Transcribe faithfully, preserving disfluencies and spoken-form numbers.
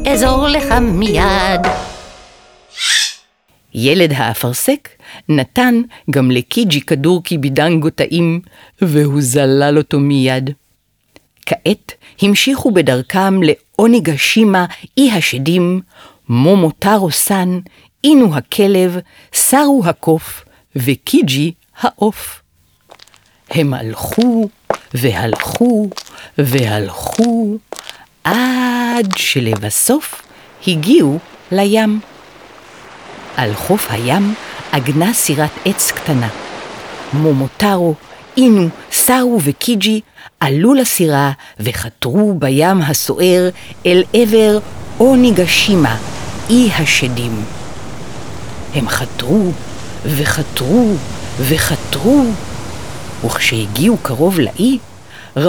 אעזור לך מיד. ילד האפרסק נתן גם לקיג'י כדור קיבידנגו טעים, והוא זלל אותו מיד. כעת המשיכו בדרכם לאוניגשימה אי השדים, מומוטרו סן, אינו הכלב, סרו הקוף, וקיג'י העוף. הם הלכו והלכו והלכו, עד שלבסוף הגיעו לים. על חוף הים עגנה סירת עץ קטנה. מומוטרו, אינו, סרו וקיג'י עלו לסירה וחתרו בים הסוער אל עבר אוניגשימה, אי השדים. הם חתרו וחתרו וחתרו, וכשהגיעו קרוב לאי,